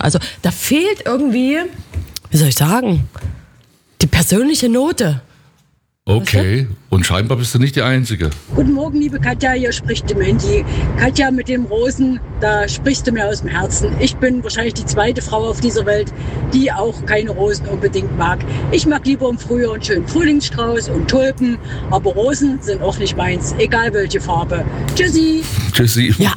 Also da fehlt irgendwie, wie soll ich sagen, die persönliche Note. Okay, und scheinbar bist du nicht die Einzige. Guten Morgen, liebe Katja, hier spricht die Mandy. Katja, mit den Rosen, da sprichst du mir aus dem Herzen. Ich bin wahrscheinlich die zweite Frau auf dieser Welt, die auch keine Rosen unbedingt mag. Ich mag lieber im Frühjahr einen schönen Frühlingsstrauß und Tulpen, aber Rosen sind auch nicht meins, egal welche Farbe. Tschüssi! Tschüssi. Ja,